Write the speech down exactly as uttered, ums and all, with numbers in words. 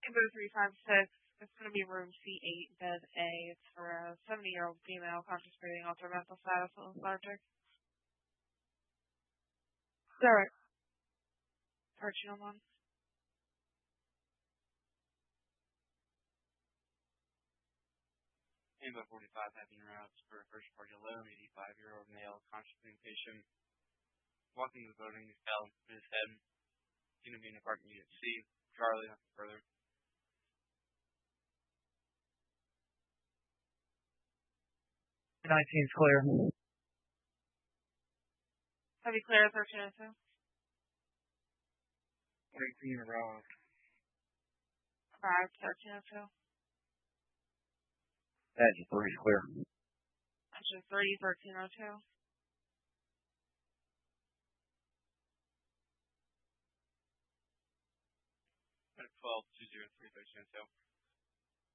Invo three five six. It's going to be room C eight, bed A. It's for a seventy-year-old female contemplating altered mental status and lethargic. Sorry. Thirteen on one. Invo forty-five having routes for a first party alone, eighty-five-year-old male contemplating patient. Walking the building, he fell in his head. Going to be in apartment unit C. Charlie, nothing further. nineteen's clear. Have you cleared thirteen oh two? eighteen arrived. Arrived, thirteen oh two. Engine three is clear. Engine three, thirteen oh two. twelve two zero three, thirteen oh two.